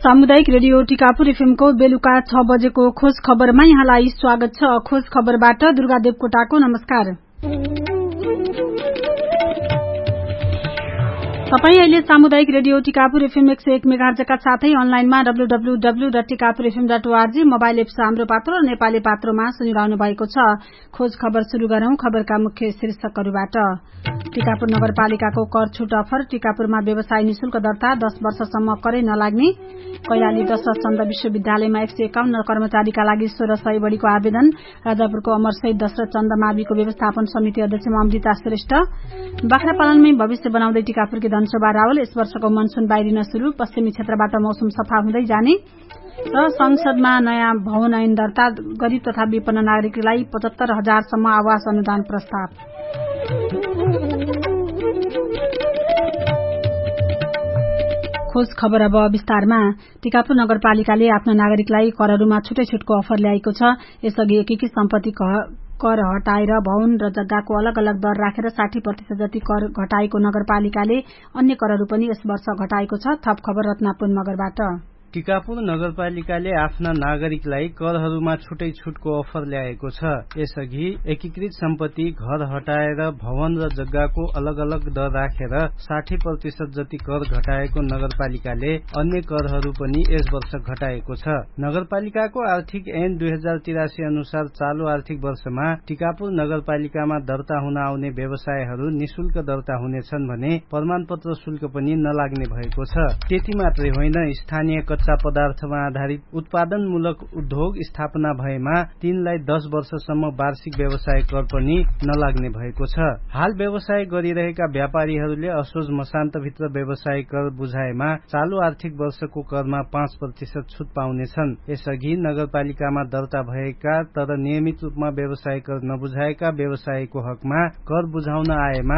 सामुदायिक रेडियो टिकापुर एफएमको बेलुका 6 बजेको खोज खबरमा यहाँलाई स्वागत छ। खोज खबरबाट दुर्गा देवकोटाको नमस्कार। तपाई अहिले सामुदायिक रेडियो टिकापुर एफएम 101 मेगाहर्जका साथै अनलाइनमा www.tikapurfm.org मोबाइल एप हाम्रो पात्रो र नेपाली पात्रोमा सुनिरहनु भएको छ। खोज खबर शुरू गरौं। खबरका मुख्य शीर्षकहरूबाट। टिकापुर नगरपालिकाको कर छुट अफर। टिकापुरमा व्यवसाय निशुल्क दर्ता 10 वर्षसम्म करै नलाग्ने। कैलाली 10 चन्द विश्वविद्यालयमा 151 कर्मचारीका लागि 1600 बढ़ीको आवेदन। राजापुरको अमरशहीद दशरथ चन्द माविको व्यवस्थापन समिति अध्यक्ष अमृता श्रेष्ठ। बाख्रापालनमै भविष्य बनाउँदै टिकापुरकी धनशोभा रावल। यस वर्षको मनसून बाहिरिन शुरू। पश्चिमी क्षेत्रबाट मौसम सफा हुँदै जाने र संसदमा नयाँ भवन ऐन दर्ता। गरीब तथा विपन्न नागरिकलाई 75,000 सम्म आवास अनुदान प्रस्ताव। खोज खबर अब विस्तारमा। टिकापुर नगरपालिकाले आफ्ना नागरिकलाई करहरूमा छुटै छुटको अफर ल्याएको छ। यसअघि एकीकृत सम्पत्ति कर हटाएर भवन र जग्गाको अलग अलग दर राखेर 60% जति कर घटाएको नगरपालिकाले अन्य करहरू पनि यस वर्ष घटाएको छ। थप खबर रत्नपुर नगरबाट। टिकापुर नगरपालिकाले आफ्ना नागरिकलाई करहरूमा छुटै छुटको अफर ल्याएको छ। यसअघि एकीकृत सम्पत्ति घर हटाएर भवन र जग्गाको अलग अलग दर राखेर 60% जति कर घटाएको नगरपालिकाले अन्य करहरू पनि यस वर्ष घटाएको छ। नगरपालिकाको आर्थिक ऐन 2083 अनुसार चालू आर्थिक वर्षमा टिकापुर नगरपालिकामा दर्ता हुन आउने व्यवसायहरू निशुल्क दर्ता हुनेछन् भने प्रमाणपत्र शुल्क पनि नलाग्ने भएको छ। त्यति मात्रै होइन, स्थानीय कच्चा पदार्थमा आधारित उत्पादनमूलक उद्योग स्थापना भएमा तिनलाई 10 वर्षसम्म वार्षिक व्यवसाय कर पनि नलाग्ने भएको छ। हाल व्यवसाय गरिरहेका व्यापारीहरूले असोज मसान्तभित्र व्यवसाय कर बुझाएमा चालू आर्थिक वर्षको करमा 5% छुट पाउनेछन्। यसअघि नगरपालिकामा दर्ता भएका तर नियमित रूपमा व्यवसाय कर नबुझाएका व्यवसायको हकमा कर बुझाउन आएमा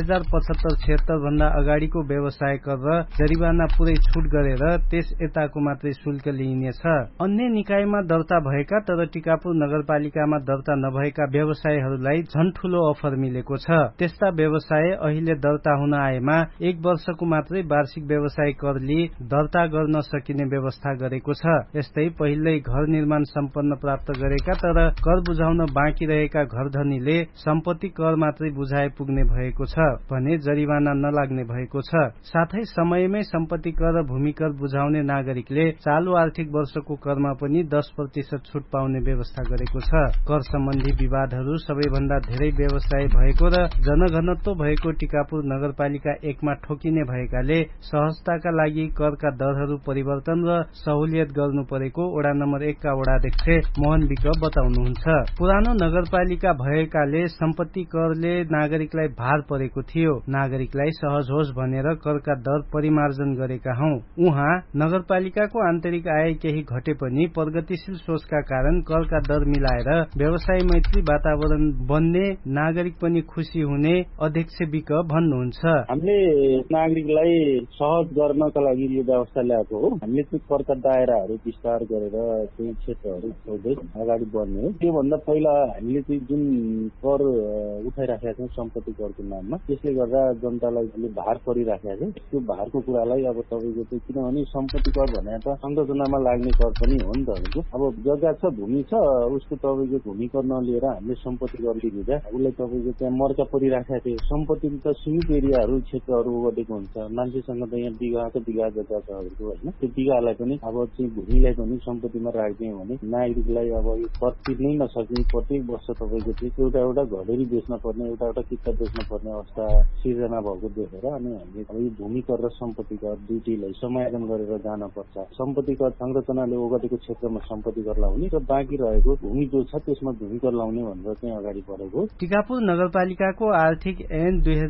2075-76 भन्दा अगाडिको व्यवसाय कर र जरिवाना पुरै छुट गरेर त्यस यताको मात्रै शुल्क लिइनेछ। अन्य निकायमा दर्ता भएका तर टिकापुर नगरपालिकामा दर्ता नभएका व्यवसायहरूलाई झन ठूलो अफर मिलेको छ। त्यस्ता व्यवसाय अहिले दर्ता हुन आएमा 1 वर्षको मात्रै वार्षिक व्यवसाय कर लिई दर्ता गर्न सकिने व्यवस्था गरेको छ। यस्तै पहिल्यै घर निर्माण सम्पन्न प्राप्त गरेका तर कर बुझाउन बाँकी रहेका घरधनीले सम्पत्ति कर मात्रै बुझाए पुग्ने भएको छ भने जरिवाना नलाग्ने भएको छ। साथै समयमै सम्पत्ति कर र भूमि कर बुझाउने नागरिकले चालू आर्थिक वर्षको करमा पनि 10% छुट पाउने व्यवस्था गरेको छ। कर सम्बन्धी विवादहरू सबैभन्दा धेरै व्यवसाय भएको र जनघनत्व भएको टिकापुर नगरपालिका 1 मा ठोकिने भएकाले सहजताका लागि करका दरहरू परिवर्तन र सहुलियत गर्नु परेको वडा नम्बर 1 का वडाध्यक्ष मोहन विक बताउनुहुन्छ। पुरानो नगरपालिका भएकाले सम्पत्ति करले नागरिकलाई भार परेको थियो। नागरिकलाई सहज होस् भनेर करका दर परिमार्जन गरेका हौं। उहाँ नगरपालिकाको आन्तरिक आय केही घटे पनि प्रगतिशील सोचका कारण करका दर मिलाएर व्यवसाय मैत्री वातावरण बन्ने, नागरिक पनि खुशी हुने अध्यक्ष विक भन्नुहुन्छ। हामीले नागरिकलाई सहज गर्नका लागि यो व्यवस्था ल्याएको हो। हामीले त्यो करका दायराहरू विस्तार गरेर त्यही क्षेत्रहरू खोज्दै अगाडि बढ्ने हो। त्योभन्दा पहिला हामीले चाहिँ जुन कर उठाइराखेका छौँ सम्पत्ति करको नाममा, त्यसले गर्दा जनतालाई भार परिराखेका छ। त्यो भारको कुरालाई अब तपाईँको चाहिँ किनभने सम्पत्ति कर भने त संरचनामा लाग्ने कर पनि हो नि त। अब जग्गा छ, भूमि छ, उसको तपाईँको भूमि कर नलिएर हामीले सम्पत्ति कर लिँदा उसलाई तपाईँको त्यहाँ मर्का परिराखेका थियो। सम्पत्ति त सीमित एरियाहरू क्षेत्रहरू ओगटेको हुन्छ। मान्छेसँग त यहाँ बिघाको बिघा जग्गा छ होइन। त्यो बिघालाई पनि अब चाहिँ भूमिलाई पनि सम्पत्तिमा राख्दियो भने नागरिकलाई अब यो कर तिर्नै नसक्ने, प्रत्येक वर्ष तपाईँको चाहिँ एउटा घडेरी बेच्न पर्ने, एउटा किता बेच्न पर्ने अवस्था सिर्जना भएको देखेर अनि हामीले अब यो भूमि कर र सम्पत्ति कर दुईटैलाई समायोजन गरेर जान पर्छ। सम्पत्ति कर संरचनाले ओगटेको क्षेत्रमा सम्पत्ति कर लाउने र बाँकी रहेको भूमि जो छ त्यसमा भूमि कर लाउने भनेर चाहिँ अगाडि बढेको। टिकापुर नगरपालिकाको आर्थिक ऐन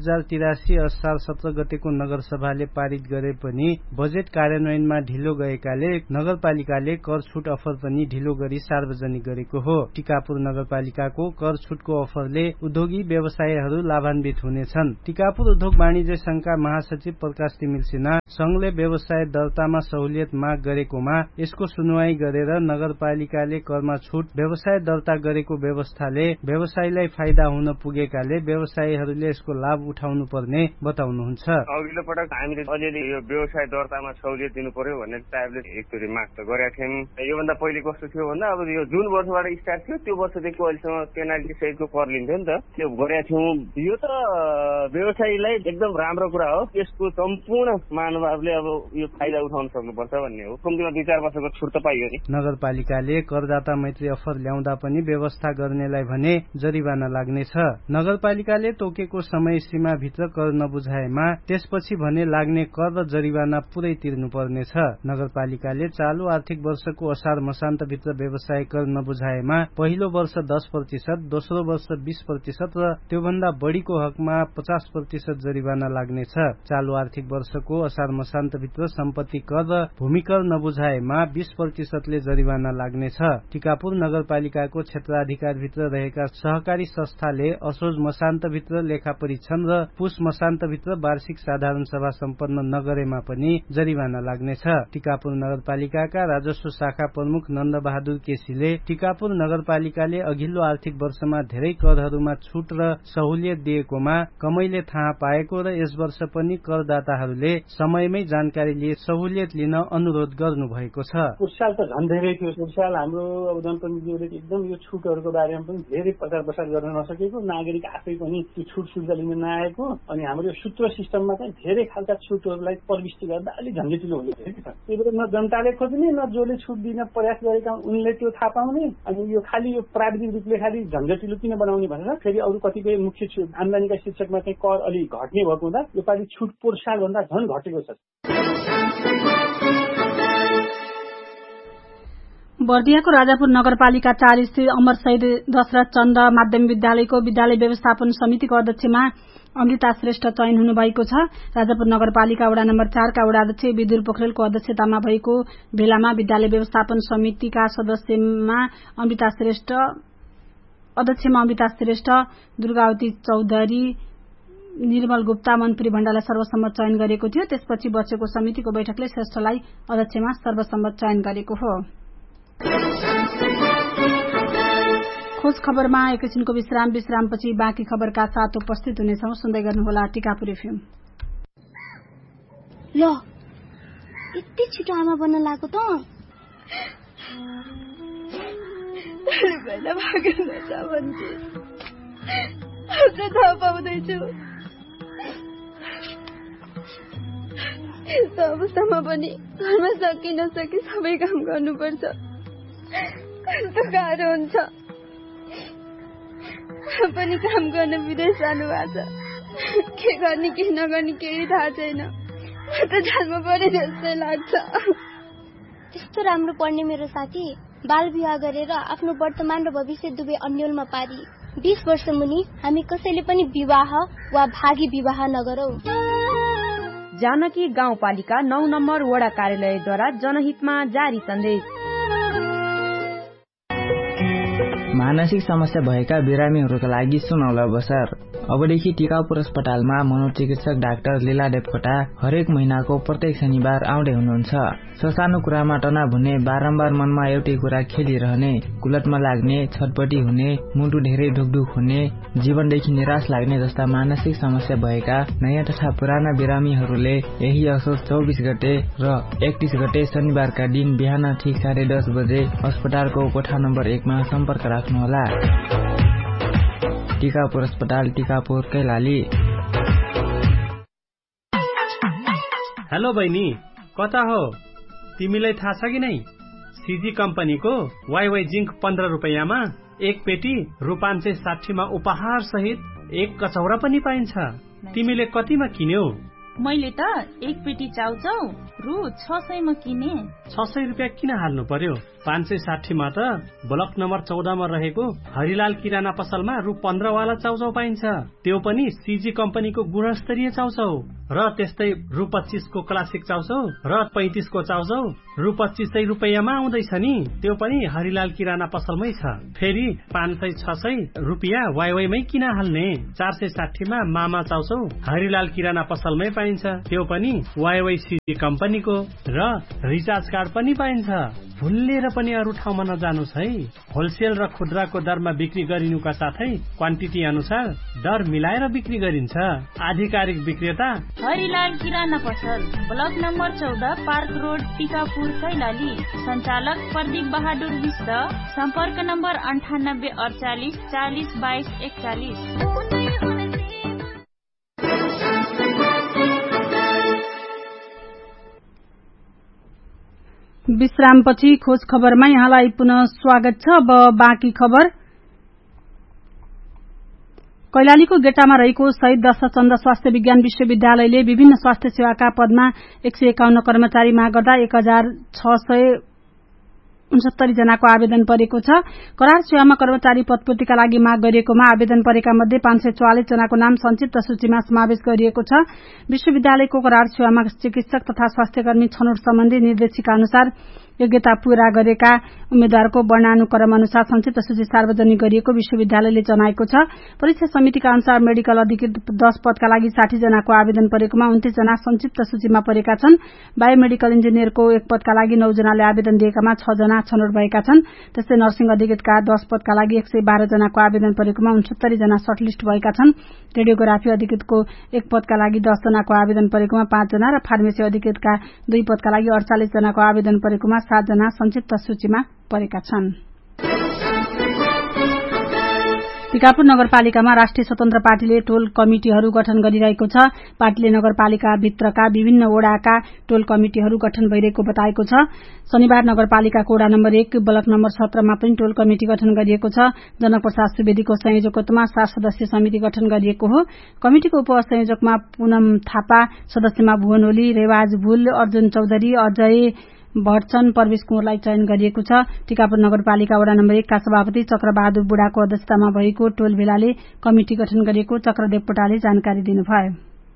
2083 असार 17 गतेको नगरसभाले पारित गरे पनि बजेट कार्यान्वयनमा ढिलो गएकाले नगरपालिकाले कर छुट अफर पनि ढिलो गरी सार्वजनिक गरेको हो। टिकापुर नगरपालिकाको कर छुटको अफरले उद्योगी व्यवसायहरू लाभान्वित हुनेछन्। टिकापुर उद्योग वाणिज्य संघका महासचिव प्रकाश तिमिल सिन्हा संघले व्यवसाय दर्तामा सहुलियत सहुलियत माग गरेकोमा यसको सुनवाई गरेर नगरपालिकाले करमा छुट व्यवसाय दर्ता गरेको व्यवस्थाले व्यवसायीलाई फाइदा हुन पुगेकाले व्यवसायीहरूले यसको लाभ उठाउनु पर्ने बताउनुहुन्छ। अघिल्लो पटक हामीले अलिअलि यो व्यवसाय दर्तामा सहुलियत दिनु पर्यो भन्ने टाइपले एकचोटि माग त गरेका थियौँ। योभन्दा पहिले कस्तो थियो भन्दा अब यो जुन वर्षबाट स्टार्ट थियो त्यो वर्षदेखि अहिलेसम्म पेनाल्टी सहितको कर लिन्थ्यो नि त, त्यो गरेका थियौँ। यो त व्यवसायीलाई एकदम राम्रो कुरा हो, यसको सम्पूर्ण महानुभावले अब यो फाइदा उठाउन सक्नुपर्छ भन्ने हो। कम्तीमा 2-4 वर्षको छुट त पाइयो नि। नगरपालिकाले करदाता मैत्री अफर ल्याउँदा पनि व्यवस्था गर्नेलाई भने जरिवाना लाग्नेछ। नगरपालिकाले तोकेको समय सीमाभित्र कर नबुझाएमा त्यसपछि भने लाग्ने कर र जरिवाना पुरै तिर्नु पर्नेछ। नगरपालिकाले चालू आर्थिक वर्षको असार मसान्तभित्र व्यवसाय कर नबुझाएमा पहिलो वर्ष 10%, दोस्रो वर्ष 20% र त्योभन्दा बढीको हकमा 50% जरिवाना लाग्नेछ। चालू आर्थिक वर्षको असार मसान्तभित्र सम्पत्ति कर र भूमि कर नबुझाएमा 20%ले जरिवाना लाग्नेछ। टिकापुर नगरपालिकाको क्षेत्राधिकारभित्र रहेका सहकारी संस्थाले असोज मसान्तभित्र लेखा परीक्षण र पुष मसान्तभित्र वार्षिक साधारण सभा सम्पन्न नगरेमा पनि जरिवाना लाग्नेछ। टिकापुर नगरपालिकाका राजस्व शाखा प्रमुख नन्द बहादुर केसीले टिकापुर नगरपालिकाले अघिल्लो आर्थिक वर्षमा धेरै करहरूमा छुट र सहुलियत दिएकोमा कमैले थाहा पाएको र यस वर्ष पनि करदाताहरूले समयमै जानकारी लिए सहुलियत लिन अनुरोध गर्नु भएको छ। साल त झन् धेरै थियो। साल हाम्रो अब जनप्रतिनिधिहरूले एकदम यो छुटहरूको बारेमा पनि धेरै प्रचार प्रसार गर्न नसकेको, नागरिक आफै पनि त्यो छुट सुविधा लिन नआएको, अनि हाम्रो यो सूत्र सिस्टममा चाहिँ धेरै खालका छुटहरूलाई प्रविष्टि गर्दा अलिक झन्झटिलो हुने थियो। त्यही भएर न जनताले खोज्ने न जसले छुट दिन प्रयास गरेका उनले त्यो थाहा पाउने, अनि यो खालि यो प्राविधिक रूपले खालि झन्झटिलो किन बनाउने भनेर फेरि अरू कतिपय मुख्य आम्दानीका शीर्षकमा चाहिँ कर अलि घट्ने भएको हुँदा यो पालि छुट पोहोर सालभन्दा झन् घटेको छ। बर्दियाको राजापुर नगरपालिका 4 स्थित अमर शहीद दशरथ चन्द माध्यमिक विद्यालयको विद्यालय व्यवस्थापन समितिको अध्यक्षमा अमृता श्रेष्ठ चयन हुनुभएको छ। राजापुर नगरपालिका वडा नम्बर 4 का वडाध्यक्ष विदुर पोखरेलको अध्यक्षतामा भएको भेलामा विद्यालय व्यवस्थापन समितिका सदस्यमा अमृता श्रेष्ठ, दुर्गावती चौधरी, निर्मल गुप्ता, मनपुरी भण्डालाई सर्वसम्मत चयन गरेको थियो। त्यसपछि बसेको समितिको बैठकले श्रेष्ठलाई अध्यक्षमा सर्वसम्मत चयन गरेको हो। खोज खबरमा एकैछिनको विश्रामपछि बाँकी खबरका साथ उपस्थित हुनेछौं। सुन्दै गर्नुहोला टिकापुर एफएम। ल यति छिटो आमा बन्न लाग्यो त थाहा पाउँदैछु। यस्तो अवस्थामा पनि घरमा सकि नसकी सबै काम गर्नुपर्छ। कस्तो गाह्रो हुन्छ। पनि काम गर्न विदेश जानु भएको छ। के गर्ने के नगर्ने केही थाहा छैन। म त जान्नु पर्ने जस्तै लाग्छ। त्यस्तो राम्रो पढ्ने मेरो साथी बाल विवाह गरेर आफ्नो वर्तमान र भविष्य दुवै अन्यलमा पारी 20 वर्ष मुनि हामी कसैले पनि विवाह वा भागी विवाह नगरौं। जानकी गाउँपालिका 9 नम्बर वडा कार्यालयद्वारा जनहितमा जारी सन्देश। मानसिक समस्या भएका बिरामीहरूका लागि सुनौलो अवसर। अबदेखि टिकापुर अस्पतालमा मनोचिकित्सक डाक्टर लीला देवकोटा हरेक महिनाको प्रत्येक शनिबार आउँदै हुनुहुन्छ। ससानो कुरामा तनाव हुने, बारम्बार मनमा एउटै कुरा खेलिरहने, कुलतमा लाग्ने, छटपटी हुने, मुटु धेरै ढुकढुक हुने, जीवनदेखि निराश लाग्ने जस्ता मानसिक समस्या भएका नयाँ तथा पुराना बिरामीहरूले यही असोज 24 गते र 31 गते शनिबारका दिन बिहान ठीक 10:30 बजे अस्पतालको कोठा नम्बर 1 मा सम्पर्क राख्नुहोला। टिकापुर अस्पताल, टिकापुर, कैलाली। हेलो बहिनी, कता हो? तिमीलाई थाहा छ कि नै? सीजी कम्पनीको वाइवाई जिंक 15 रुपैयाँमा 1 पेटी रु 560 मा उपहार सहित 1 कचौरा पनि पाइन्छ। तिमीले कतिमा किन्यौ? मैले त 1 पेटी चाउचाउ रु 600 मा किने। 600 रुपियाँ किन हाल्नु पर्यो? 560 मा त ब्लक नम्बर 14 मा रहेको हरिलाल किराना पसलमा रु 15 वाला चाउचाउ पाइन्छ। त्यो पनि सीजी कम्पनीको गुणस्तरीय चाउचाउ। र त्यस्तै रु 25 को क्लासिक चाउचाउ र 35 को चाउचाउ रु 25 रुपैयाँमा आउँदैछ नि। त्यो पनि हरिलाल किराना पसलमै छ। फेरि 500-600 रुपियाँ वाइवाईमै किन हाल्ने। 460 मा मामा चाउचाउ हरिलाल किराना पसलमै पाइन्छ। त्यो पनि वाइवाई सिजी कम्पनीको। र रिचार्ज कार्ड पनि पाइन्छ। भुलेर पनि अरू ठाउँमा नजानुस् है। होलसेल र खुद्राको दरमा बिक्री गरिनुका साथै क्वान्टिटी अनुसार दर मिलाएर बिक्री गरिन्छ। आधिकारिक विक्रेता हरिलाल किराना पसल, block number 14, park road, Tikapur, Kailali. सञ्चालक प्रदीप बहादुर विष्ट। सम्पर्क नम्बर 98 48 40 22 41। विश्रामपछि खोज खबरमा यहाँलाई पुनः स्वागत छ। अब बाँकी खबर। कैलालीको गेटामा रहेको शहीद दशचन्द स्वास्थ्य विज्ञान विश्वविद्यालयले विभिन्न स्वास्थ्य सेवाका पदमा 151 कर्मचारी माग गर्दा 1669 जनाको आवेदन परेको छ। करार सेवामा कर्मचारी पदपूर्तिका लागि माग गरिएकोमा आवेदन परेका मध्ये 544 जनाको नाम संक्षिप्त सूचीमा समावेश गरिएको छ। विश्वविद्यालयको करार सेवामा चिकित्सक तथा स्वास्थ्यकर्मी छनौट सम्बन्धी निर्देशिका अनुसार योग्यता पूरा गरेका उम्मेद्वारको वर्णानुक्रम अनुसार संक्षिप्त सूची सार्वजनिक गरिएको विश्वविद्यालयले जनाएको छ। परीक्षा समितिका अनुसार मेडिकल अधिकृत 10 पदका लागि 60 जनाको आवेदन परेकोमा 29 जना संक्षिप्त सूचीमा परेका छन्। बायोमेडिकल इन्जिनियरको 1 पदका लागि 9 जनाले आवेदन दिएकामा 6 जना छनौट भएका छन्। त्यस्तै नर्सिङ अधिकृतका 10 पदका लागि 112 जनाको आवेदन परेकोमा 69 जना सर्टलिस्ट भएका छन्। रेडियोग्राफी अधिकृतको 1 पदका लागि 10 जनाको आवेदन परेकोमा 5 जना र फार्मेसी अधिकृतका 2 पदका लागि 48 जनाको आवेदन परेकोमा 7 जना संक्षिप्त सूचीमा परेका छन्। टिकापुर नगरपालिकामा राष्ट्रिय स्वतन्त्र पार्टीले टोल कमिटिहरू गठन गरिरहेको छ। पार्टीले नगरपालिका भित्रका विभिन्न वडाका टोल कमिटिहरू गठन भइरहेको बताएको छ। शनिबार नगरपालिकाको वडा नम्बर 1 ब्लक नम्बर 17 मा पनि टोल कमिटी गठन गरिएको छ। जनकप्रसाद सुवेदीको संयोजकत्वमा 7 सदस्यीय समिति गठन गरिएको हो। कमिटिको उपसंयोजकमा पूनम थापा, सदस्यमा भुवन ओली, रेवाज भुल, अर्जुन चौधरी, अजय भट्टन, प्रवेश कुँवरलाई चयन गरिएको छ। टिकापुर नगरपालिका वडा नम्बर 1 का सभापति चक्रबहादुर बुढाको अध्यक्षतामा भएको टोल भेलाले कमिटी गठन गरेको चक्रदेव पोटाले जानकारी दिनुभयो।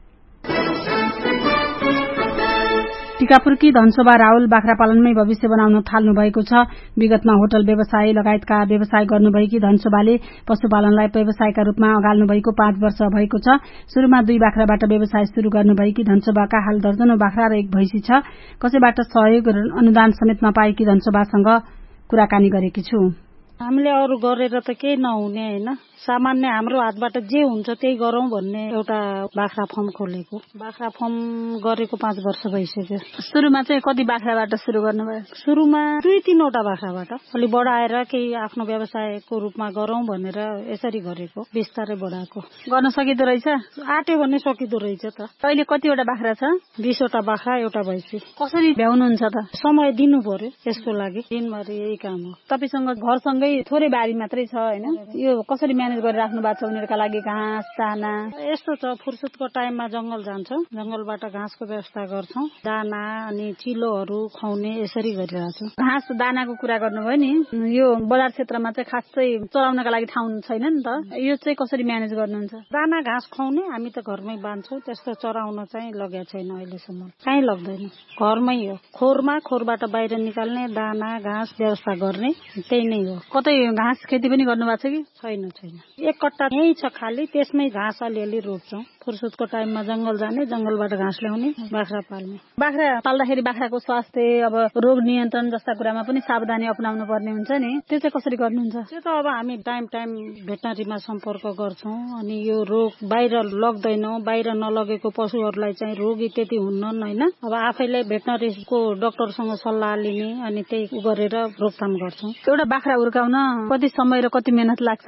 टिकापुरकी धनशोभा राहुल बाख्रा पालनमै भविष्य बनाउन थाल्नु भएको छ। विगतमा होटल व्यवसाय लगायतका व्यवसाय गर्नुभएकी धनशोभाले पशुपालनलाई व्यवसायका रूपमा अगाल्नु भएको 5 वर्ष भएको छ। सुरुमा 2 बाख्राबाट व्यवसाय शुरू गर्नुभएकी धनशोभाका हाल दर्जनौं बाख्रा र 1 भैंसी छ। कसैबाट सहयोग अनुदान समेत नपाएकी धनशोभासँग कुराकानी गरेकी छु। हामीले अरू गरेर त केही नहुने हैन, सामान्य हाम्रो हातबाट जे हुन्छ त्यही गरौं भन्ने एउटा बाख्रा फर्म खोलेको। बाख्रा फर्म गरेको 5 वर्ष भइसक्यो। सुरुमा चाहिँ कति बाख्राबाट सुरु गर्नुभयो? सुरुमा 2-3 वटा बाख्राबाट अलि बढाएर केही आफ्नो व्यवसायको रूपमा गरौं भनेर यसरी गरेको, बिस्तारै बढाएको। गर्न सकिदो रहेछ? आट्यो भने सकिदो रहेछ त। अहिले कतिवटा बाख्रा छ? 20 वटा बाख्रा, एउटा भैंसी। कसरी भ्याउनुहुन्छ त? समय दिनु पर्यो यसको लागि, दिनभरि यही काम हो। तपाईसँग घरसँगै थोरै बारी मात्रै छ हैन? यो कसरी म्यानेज गरेर राख्नु भएको छ उनीहरुका लागि? घाँस, दाना यस्तो छ, फुर्सदको टाइममा जंगल जान्छौं, जंगलबाट घाँसको व्यवस्था गर्छौं, दाना अनि चिलोहरू खुवाउने यसरी गरिरहेछौं। घाँस दानाको कुरा गर्नुभयो नि, यो बजार क्षेत्रमा चाहिँ खासै चराउनका लागि ठाउँ छैन नि त, यो चाहिँ कसरी म्यानेज गर्नुहुन्छ? दाना घाँस खुवाउने हामी त घरमै बान्छौं, त्यस्तो चराउन चाहिँ लगेको छैन अहिलेसम्म, कहीँ लाग्दैन, घरमै हो। खोरबाट बाहिर निकाल्ने, दाना घाँस व्यवस्था गर्ने, त्यही नै हो। कतै घाँस खेती पनि गर्नु भएको छ कि? छैन। 1 कट्टा यही छ खाली, त्यसमै घाँस अलिअलि रोप्छौं। फुर्सदको टाइममा जंगल जाने, जंगलबाट घाँस ल्याउने, बाख्रा पाल्ने। बाख्रा पाल्दाखेरि बाख्राको स्वास्थ्य, अब रोग नियन्त्रण जस्ता कुरामा पनि सावधानी अपनाउनु पर्ने हुन्छ नि, त्यो चाहिँ कसरी गर्नुहुन्छ? त्यो त अब हामी टाइम भेटनरीमा सम्पर्क गर्छौं, अनि यो रोग बाहिर लग्दैनौ, बाहिर नलगेको पशुहरूलाई चाहिँ रोगी त्यति हुन्नन् हैन। अब आफैले भेटनरीको डाक्टरसँग सल्लाह लिने अनि त्यही गरेर रोकथाम गर्छौं। एउटा बाख्रा हुर्काउन कति समय र कति मेहनत लाग्छ?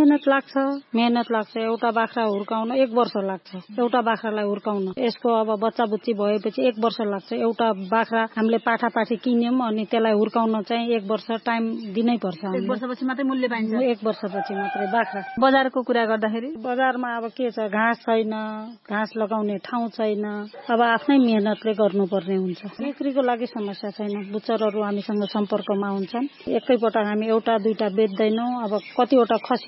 मेहनत लाग्छ। एउटा बाख्रा हुर्काउन 1 वर्ष लाग्छ। एउटा बाख्रालाई हुर्काउन यसको अब बच्चा बुच्ची भएपछि 1 वर्ष लाग्छ। एउटा बाख्रा हामीले पाठापाठी किन्यौं अनि त्यसलाई हुर्काउन चाहिँ 1 वर्ष टाइम दिनै पर्छ। 1 वर्षपछि मात्रै मूल्य पाइन्छ? 1 वर्षपछि मात्रै बाख्रा। बजारको कुरा गर्दाखेरि बजारमा अब के छ, घाँस छैन, घाँस लगाउने ठाउँ छैन, अब आफ्नै मेहनतले गर्नुपर्ने हुन्छ। बिक्रीको लागि समस्या छैन, बुचरहरू हामीसँग सम्पर्कमा हुन्छन्। एकैपटक हामी 1-2 बेच्दैनौं। अब कतिवटा खसी छ त्यो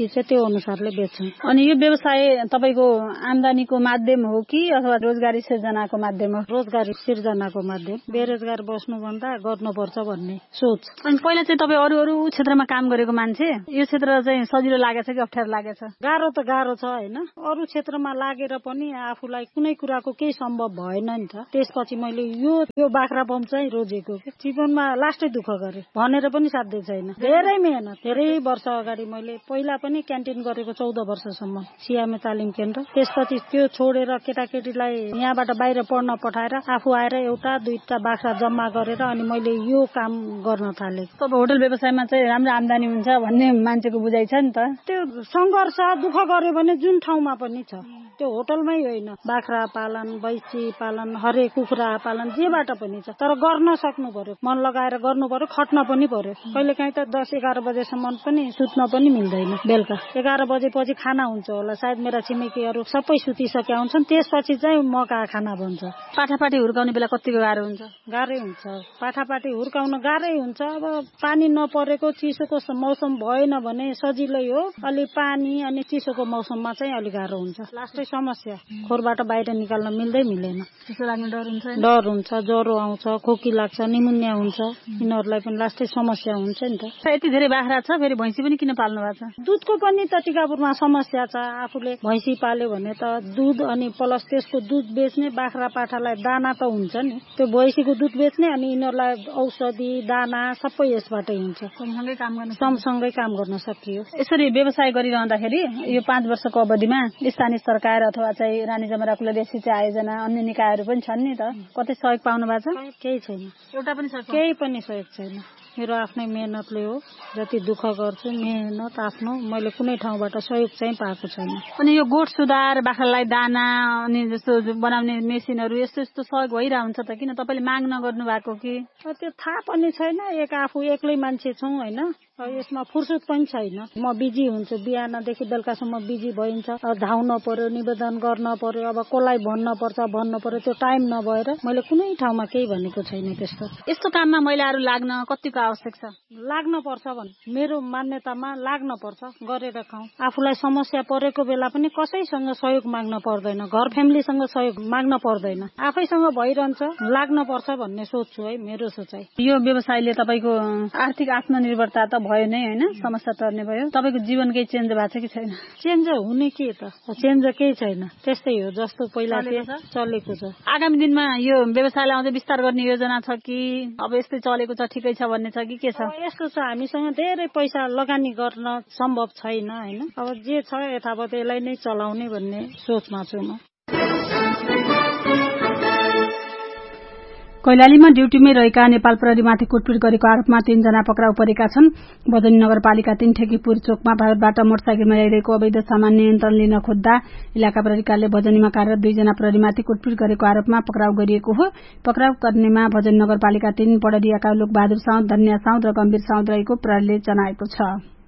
अनुसारले बेच्छौँ। अनि यो व्यवसाय तपाईको आमदानीको माध्यम हो कि अथवा रोजगारी सिर्जनाको माध्यम हो? रोजगारी सिर्जनाको माध्यम। बेरोजगार बस्नुभन्दा गर्नुपर्छ भन्ने सोच। अनि पहिला चाहिँ तपाईँ अरू क्षेत्रमा काम गरेको मान्छे, यो क्षेत्र चाहिँ सजिलो लागेछ कि अप्ठ्यारो लागेछ? गाह्रो त गाह्रो छ होइन। अरू क्षेत्रमा लागेर पनि आफूलाई कुनै कुराको केही सम्भव भएन नि त। त्यसपछि मैले यो बाख्रा फर्म चाहिँ रोजेको। जीवनमा लास्टै दुःख गरे भनेर पनि साध्य छैन। धेरै मेहनत, धेरै वर्ष अगाडि मैले पहिला पनि क्यान्टिन गरेको 14 वर्षसम्म सियामे तालिम केन्द्र। त्यसपछि त्यो छोडेर केटाकेटीलाई यहाँबाट बाहिर पढ्न पठाएर आफू आएर एउटा दुईटा बाख्रा जम्मा गरेर अनि मैले यो काम गर्न थाले। अब होटल व्यवसायमा चाहिँ राम्रो आमदानी हुन्छ भन्ने मान्छेको बुझाइ छ नि त। त्यो सङ्घर्ष दुःख गर्यो भने जुन ठाउँमा पनि छ, त्यो होटलमै होइन, बाख्रा पालन, भैँसी पालन, हरे कुखुरा पालन जेबाट पनि छ। तर गर्न सक्नु पर्यो, मन लगाएर गर्नु पर्यो, खट्न पनि पर्यो। कहिले काहीँ त 10-11 बजेसम्म पनि सुत्न पनि मिल्दैन। बेलुका 11 बजेपछि खाना हुन्छ होला, सायद मेरा छिमेकीहरू सबै सुतिसकेका हुन्छन्। त्यसपछि चाहिँ म कहाँ खाना बन्छ। पाठापाठी हुर्काउने बेला कतिको गाह्रो हुन्छ? गाह्रै हुन्छ। पाठापाठी हुर्काउन गाह्रै हुन्छ। अब पानी नपरेको चिसोको मौसम भएन भने सजिलै हो। अलि पानी अनि चिसोको मौसममा चाहिँ अलि गाह्रो हुन्छ। लास्टै समस्या, खोरबाट बाहिर निकाल्न मिल्दैन। त्यसो लाग्ने डर हुन्छ? डर हुन्छ, ज्वरो आउँछ, खोकी लाग्छ, निमोनिया हुन्छ। यिनीहरूलाई पनि लास्टै समस्या हुन्छ नि त। यति धेरै बाख्रा छ, फेरि भैँसी पनि किन पाल्नु भएको छ? दुधको पनि त टिकापुरमा समस्या छ। आफूले भैँसी पाल्यो भने त दुध अनि प्लस त्यसको दुध बेच्ने, बाख्रा पाठालाई दाना त हुन्छ नि, त्यो भैँसीको दुध बेच्ने अनि यिनीहरूलाई औषधि दाना सबै यसबाटै हुन्छ। सँगसँगै काम गर्न सकियो। यसरी व्यवसाय गरिरहँदाखेरि यो 5 वर्षको अवधिमा स्थानीय सरकार अथवा चाहिँ रानी जमरा कुलदेव सिंचाई आयोजना अन्य निकायहरू पनि छन् नि त, कतै सहयोग पाउनु भएको छ? केही छैन, एउटा पनि केही पनि सहयोग छैन। मेरो आफ्नै मेहनतले हो। जति दुःख गर्छु मेहनत आफ्नो, मैले कुनै ठाउँबाट सहयोग चाहिँ पाएको छैन। अनि यो गोठ सुधार, बाख्रालाई दाना अनि जस्तो बनाउने मेसिनहरू यस्तो सहयोग भइरह हुन्छ त, किन तपाईँले माग नगर्नु भएको कि? त्यो थाहा पनि छैन। आफू एक्लै मान्छे छौँ होइन, यसमा फुर्सद पनि छैन। म बिजी हुन्छु, बिहानदेखि बेलुकासम्म बिजी भइन्छ। धाउन पर्यो, निवेदन गर्न पर्यो, अब कसलाई भन्नु पर्यो, त्यो टाइम नभएर मैले कुनै ठाउँमा केही भनेको छैन। यस्तो काममा महिलाहरू लाग्न कतिको आवश्यक छ? लाग्न पर्छ भने मेरो मान्यतामा लाग्न पर्छ, गरेर खाउँ। आफूलाई समस्या परेको बेला पनि कसैसँग सहयोग माग्न पर्दैन, घर फ्यामिलीसँग सहयोग माग्न पर्दैन, आफैसँग भइरहन्छ। लाग्न पर्छ भन्ने सोच्छु है, मेरो सोचाइ। यो व्यवसायले तपाईँको आर्थिक आत्मनिर्भरता त भयो नै होइन, समस्या टर्ने भयो। तपाईँको जीवन केही चेन्ज भएको छ कि छैन? चेन्ज हुने के त, चेन्ज केही छैन, त्यस्तै हो जस्तो पहिला चलेको छ। आगामी दिनमा यो व्यवसायलाई अझै विस्तार गर्ने योजना छ कि अब यस्तै चलेको छ ठिकै छ भन्ने छ कि के छ? यस्तो छ, हामीसँग धेरै पैसा लगानी गर्न सम्भव छैन होइन। अब जे छ यथावत यसलाई नै चलाउने भन्ने सोचमा छु म। कैलालीमा ड्युटीमै रहेका नेपाल प्रहरीमाथि कुटपिट गरेको आरोपमा 3 जना पक्राउ परेका छन्। बजनी नगरपालिका 3 ठेकीपुर चोकमा भारतबाट मोटरसाइकलमा ल्याइरहेको अवैध सामान नियन्त्रण लिन खोज्दा इलाका प्रहरी कार्यालय बजनीमा कार्यरत 2 जना प्रहरीमाथि कुटपिट गरेको आरोपमा पक्राउ गरिएको हो। पक्राउ गर्नेमा बजनी नगरपालिका 3 पडरियाका लोकबहादुर साउद, धन्या साउद र गम्भीर साउद रहेको प्रहरीले जनाएको छ।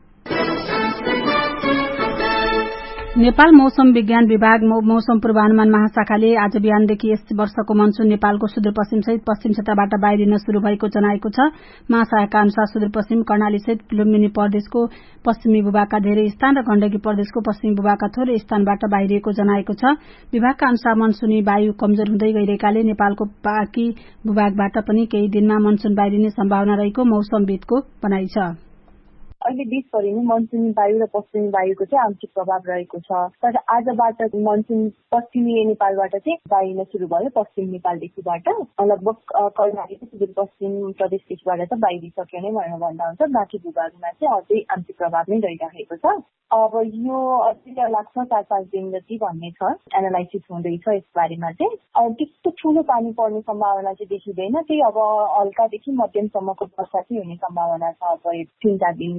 नेपाल मौसम विज्ञान विभाग मौसम पूर्वानुमान महाशाखाले आज बिहानदेखि यस वर्षको मनसून नेपालको सुदूरपश्चिम सहित पश्चिम क्षेत्रबाट बाहिरिन शुरू भएको जनाएको छ। महाशाखाका अनुसार सुदूरपश्चिम कर्णाली सहित लुम्बिनी प्रदेशको पश्चिमी भूभागका धेरै स्थान र गण्डकी प्रदेशको पश्चिमी भूभागका थोरै स्थानबाट बाहिरिएको जनाएको छ। विभागका अनुसार मनसूनी वायु कमजोर हुँदै गइरहेकाले नेपालको बाँकी भूभागबाट पनि केही दिनमा मनसून बाहिरिने सम्भावना रहेको मौसमविदको भनाइ छ। अहिले देशभरि नै मनसुनी वायु र पश्चिमी वायुको चाहिँ आंशिक प्रभाव रहेको छ। तर आजबाट मनसुन पश्चिमी नेपालबाट चाहिँ बाहिरिन सुरु भयो। पश्चिम नेपालदेखिबाट लगभग कर्णाली सुदूरपश्चिम प्रदेशदेखिबाट त बाहिरिसक्यो नै भनेर भन्दा हुन्छ। बाँकी भूभागमा चाहिँ अझै आंशिक प्रभाव नै रहिरहेको छ। अब यो अझै लाग्छ 4-5 दिन जति भन्ने छ, एनालाइसिस हुँदैछ यस बारेमा चाहिँ। त्यस्तो ठुलो पानी पर्ने सम्भावना चाहिँ देखिँदैन, त्यही अब हल्कादेखि मध्यमसम्मको वर्षा चाहिँ हुने सम्भावना छ अब 3-4 दिन।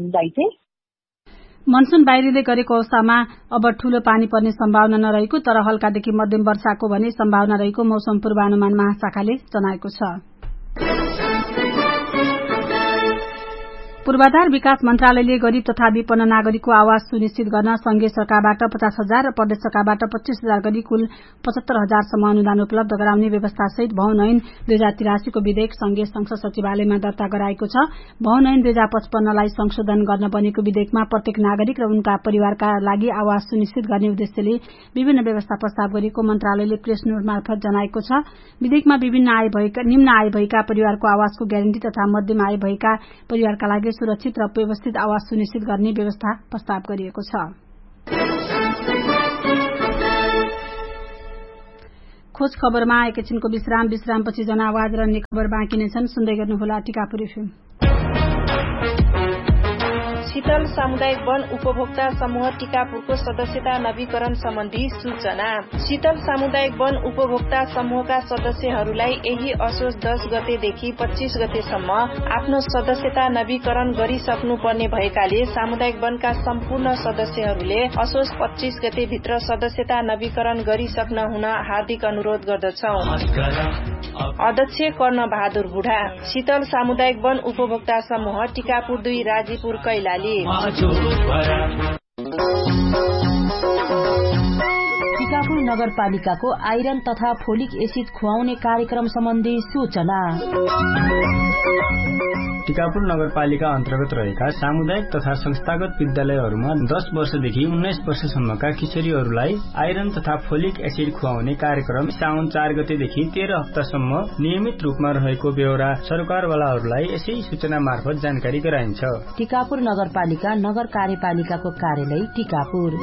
मनसून बाहिरिँदै गरेको अवस्थामा अब ठूलो पानी पर्ने सम्भावना नरहेको तर हल्कादेखि मध्यम वर्षाको भने सम्भावना रहेको मौसम पूर्वानुमान महाशाखाले जनाएको छ। पूर्वाधार विकास मन्त्रालयले गरीब तथा विपन्न नागरिकको आवास सुनिश्चित गर्न संघीय सरकारबाट 50,000 र प्रदेश सरकारबाट 25,000 गरी कुल 75,000 सम्म अनुदान उपलब्ध गराउने व्यवस्था सहित भवन ऐन 2083 को विधेयक संघीय संसद सचिवालयमा दर्ता गराएको छ। भवन ऐन 2055 लाई संशोधन गर्न बनेको विधेयकमा प्रत्येक नागरिक र उनका परिवारका लागि आवास सुनिश्चित गर्ने उद्देश्यले विभिन्न व्यवस्था प्रस्ताव गरिएको मन्त्रालयले प्रेस नोट मार्फत जनाएको छ। विधेयकमा निम्न आय भएका परिवारको आवासको ग्यारेन्टी तथा मध्यम आय भएका परिवारका लागि सुरक्षित र व्यवस्थित आवास सुनिश्चित गर्ने व्यवस्था प्रस्ताव गरिएको छ। खोज खबरमा एकैछिनको विश्रामपछि जनआवाज र अन्य खबर बाँकी नै छन्। सुन्दै गर्नुहोला टिकापुर एफएम। शीतल सामुदायिक वन उपभोक्ता समूह टिकापुरको सदस्यता नवीकरण सम्बन्धी सूचना। शीतल सामुदायिक वन उपभोक्ता समूहका सदस्यहरूलाई यही असोज 10 गतेदेखि 25 गतेसम्म आफ्नो सदस्यता नवीकरण गरिसक्नुपर्ने भएकाले सामुदायिक वनका सम्पूर्ण सदस्यहरूले असोज 25 गते भित्र सदस्यता नवीकरण गरिसक्न हुन हार्दिक अनुरोध गर्दछौ। अध्यक्ष कर्ण बहादुर बुढा, शीतल सामुदायिक वन उपभोक्ता समूह टिकापुर 2 राजीपुर कैलाली। टिकापुर नगरपालिकाको आइरन तथा फोलिक एसिड खुवाउने कार्यक्रम सम्बन्धी सूचना। टिकापुर नगरपालिका अन्तर्गत रहेका सामुदायिक तथा संस्थागत विद्यालयहरूमा 10 वर्षदेखि 19 वर्षसम्मका किशोरीहरूलाई आइरन तथा फोलिक एसिड खुवाउने कार्यक्रम साउन 4 गतेदेखि 13 हप्तासम्म नियमित रूपमा रहेको बेहोरा सरकारवालाहरूलाई यसै सूचना मार्फत जानकारी गराइन्छ। टिकापुर नगरपालिका नगर कार्यपालिकाको कार्यालय टिकापुर।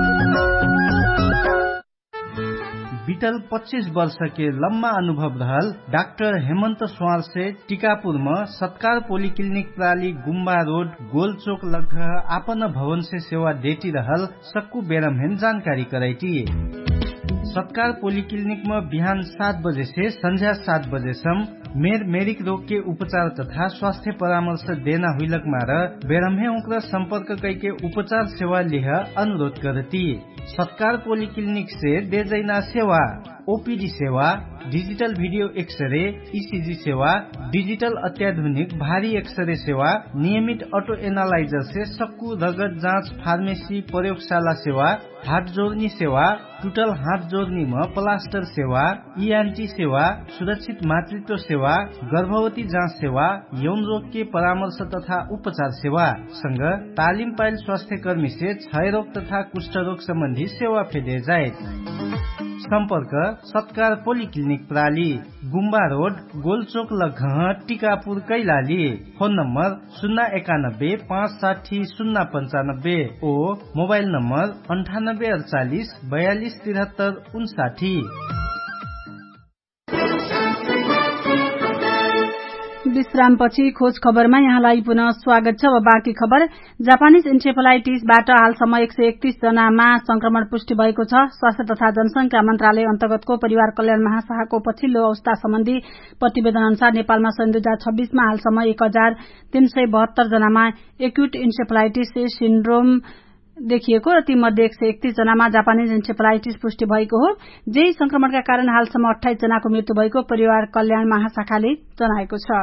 बीतल 25 वर्ष के लम्बा अनुभव रहल डाक्टर हेमंत स्वार से टिकापुर में सत्कार पोलिक्लिनिक प्राली गुम्बा रोड गोलचोक लग आपन भवन से सेवा देती रहल सक्कू बेरमहेन जानकारी कराई। सत्कार पोलिक्लिनिक में बिहान 7 बजे से संध्या 7 बजेसम्म मेरिक रोग के उपचार तथा स्वास्थ्य परामर्श देना हुइलक मार बेरमहे उनका संपर्क करके उपचार सेवा लिह अनुरोध करती। सत्कार पोलिक्लिनिक से देजैना सेवा, ओपीडी सेवा, डिजिटल वीडियो एक्सरे, ईसीजी सेवा, डिजिटल अत्याधुनिक भारी एक्सरे सेवा, नियमित ऑटो एनालाइजर से सक्कू रगत जांच, फार्मेसी, प्रयोगशाला सेवा, हाथ जोड़नी सेवा, टूटल हाथ जोड़नी में प्लास्टर सेवा, ईएनटी सेवा, सुरक्षित मातृत्व सेवा, गर्भवती जांच सेवा, यौन रोग के परामर्श तथा उपचार सेवा संग तालिम पाइल स्वास्थ्य कर्मी से क्षय रोग तथा कुष्ठ रोग संबंधी सेवा फेदे जाए। संपर्क सत्कार पोलिक्लिनिक प्राली गुम्बा road गोलचोक लघह Tikapur Kailali. Phone number 091 560 095 ओ मोबाइल नंबर 9848 42 73 59। विश्रामपछि खोज खबरमा यहाँलाई पुनः स्वागत छ। बाँकी खबर। जापानिज इन्सेफेलाइटिसबाट हालसम्म 131 जनामा संक्रमण पुष्टि भएको छ। स्वास्थ्य तथा जनसंख्या मन्त्रालय अन्तर्गतको परिवार कल्याण महाशाखाको पछिल्लो अवस्था सम्बन्धी प्रतिवेदन अनुसार नेपालमा सन् 2026 मा हालसम्म 1372 जनामा एक्युट इन्सेफेलाइटिस सिन्ड्रोम देखिएको र तीमध्ये 131 जनामा जापानिज इन्सेफेलाइटिस पुष्टि भएको हो। जेही संक्रमणका कारण हालसम्म 28 जनाको मृत्यु भएको परिवार कल्याण महाशाखाले जनाएको छ।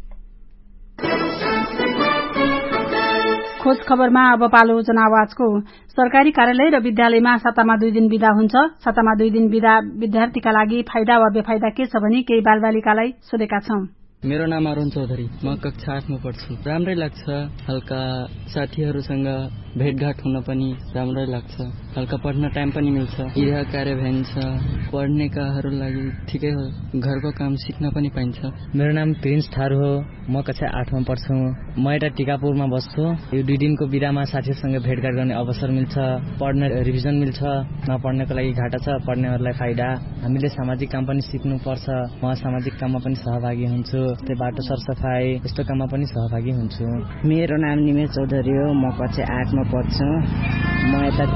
खोज खबरमा अब पालो जनआवाजको। सरकारी कार्यालय र विद्यालयमा सातामा 2 दिन बिदा हुन्छ। सातामा 2 दिन बिदा विद्यार्थीका लागि फाइदा वा बेफाइदा के छ भनी केही बालबालिकालाई सोधेका छौं। मेरो नाम अरुण चौधरी, म कक्षा 8 मा पढ्छु। राम्रै लाग्छ, हल्का साथीहरूसँग भेटघाट हुन पनि राम्रै लाग्छ, हल्का पढ्न टाइम पनि मिल्छ, गृह कार्य भइन्छ, पढ्नेकाहरू लागि ठिकै हो, घरको काम सिक्न पनि पाइन्छ। मेरो नाम प्रिन्स थारू हो, म कक्षा 8 मा पढ्छु। म यता टिकापुरमा बस्छु। यो 2 दिनको बिदामा साथीहरूसँग भेटघाट गर्ने अवसर मिल्छ, पढ्न रिभिजन मिल्छ, नपढ्नेको लागि घाटा छ, पढ्नेहरूलाई फाइदा। हामीले सामाजिक काम पनि सिक्नु पर्छ। म सामाजिक काममा पनि सहभागी हुन्छु, त्यही बाटो सरसफाई यस्तो काममा पनि सहभागी हुन्छु। मेरो नाम निमेश चौधरी हो, म कक्षा 8 मा पढ्छु। म यता टिकापुर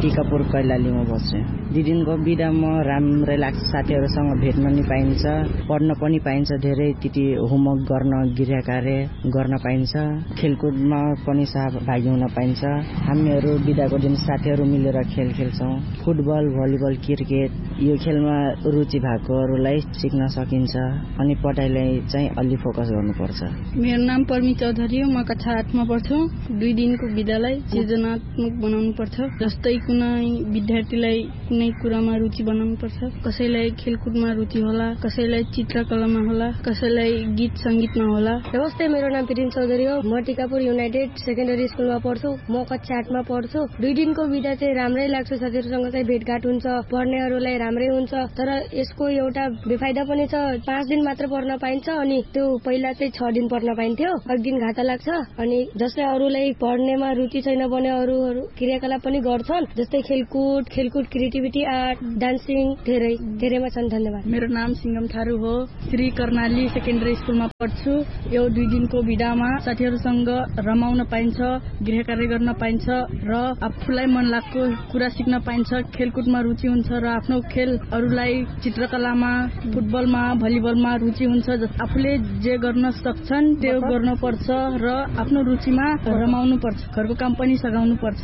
कैलालीमा बस्छु। 2 दिनको बिदा म राम्रै लाग्छ, साथीहरूसँग भेट्न नि पाइन्छ, पढ्न पनि पाइन्छ, धेरै त्यति होमवर्क गर्न, गृह कार्य गर्न पाइन्छ, खेलकुदमा पनि सहभागी हुन पाइन्छ। हामीहरू बिदाको दिन साथीहरू मिलेर खेल खेल्छौँ, फुटबल, भलिबल, क्रिकेट। यो खेलमा रुचि भएकोहरूलाई सिक्न सकिन्छ अनि पढाइलाई चाहिँ अलि फोकस गर्नुपर्छ। मेरो नाम परमी चौधरी हो, म कक्षा 8 मा पढ्छु। 2 दिनको विदालाई सृजनात्मक बनाउनु पर्छ, जस्तै कुनै विद्यार्थीलाई कुनै कुरामा रुचि बनाउनु पर्छ, कसैलाई खेलकुदमा रुचि होला, कसैलाई चित्रकलामा होला, कसैलाई गीत संगीतमा होला। नमस्ते, मेरो नाम प्रितिम चौधरी हो, म टिकापुर युनाइटेड सेकेन्डरी स्कुलमा पढ्छु। म कक्षा 8 मा पढ्छु। 2 दिनको बिदा चाहिँ राम्रै लाग्छ, साथीहरूसँग चाहिँ भेटघाट हुन्छ, पढ्नेहरूलाई राम्रै हुन्छ। तर यसको एउटा बेफाइदा पनि छ, 5 दिन मात्र पढ्न पाइन्छ अनि त्यो पहिला चाहिँ 6 दिन पढ्न पाइन्थ्यो, 1 दिन घाटा लाग्छ। अनि जसले अरूलाई पढ्नेमा रुचि छैन भने अरू क्रियाकलाप पनि गर्छन्, जस्तै खेलकुद, क्रिएटिभिटी, आर्ट, डान्सिङ, धेरैमा छन्। धन्यवाद। मेरो नाम सिंगम थारू हो, श्री कर्णाली सेकेन्डरी स्कुलमा पढ्छु। यो 2 दिनको बिदामा साथीहरूसँग रमाउन पाइन्छ, गृह कार्य गर्न पाइन्छ र आफूलाई मन लागेको कुरा सिक्न पाइन्छ, खेलकुदमा रुचि हुन्छ र आफ्नो खेलहरूलाई चित्रकलामा, फुटबलमा, भलिबलमा रुचि हुन्छ। आफूले जे गर्न सक्छन् त्यो गर्नुपर्छ र आफ्नो रुचिमा रमाउनु पर्छ, घरको काम पनि सघाउनु पर्छ।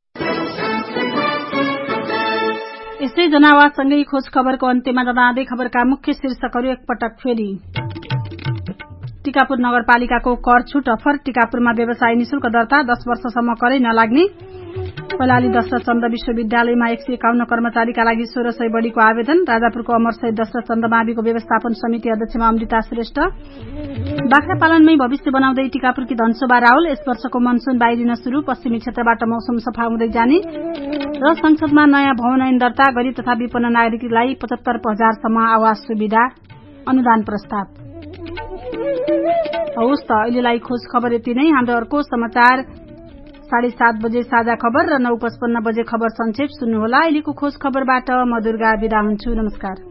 यस्तै जनावासँगै खोज खबरको अन्त्यमा जाँदै खबरका मुख्य शीर्षकहरू एकपटक फेरि। टिकापुर नगरपालिकाको कर छुट अफर, टिकापुरमा व्यवसाय निशुल्क दर्ता, 10 वर्षसम्म करै नलाग्ने। कैलाली 10 र चन्द विश्वविद्यालयमा 151 कर्मचारीका लागि 1600 बढीको आवेदन। राजापुरको अमरसहित 10 र चन्द माविको व्यवस्थापन समिति अध्यक्षमा अमृता श्रेष्ठ। बाख्रा पालनमै भविष्य बनाउँदै टिकापुरकी धनशोभा राहुल, यस वर्षको मनसुन बाहिरिन शुरू, पश्चिमी क्षेत्रबाट मौसम सफा हुँदै जाने। र संसदमा नयाँ भवन ऐन दर्ता, गरीब तथा विपन्न नागरिकलाई 75,000 सम्म आवास सुविधा अनुदान प्रस्ताव। हवस् त, अहिलेलाई खोज खबर यति नै। हाम्रो अर्को समाचार 7:30 बजे साझा खबर र 9:55 बजे खबर संक्षेप सुन्नुहोला। अहिलेको खोज खबरबाट म दुर्गा बिदा हुन्छु। नमस्कार।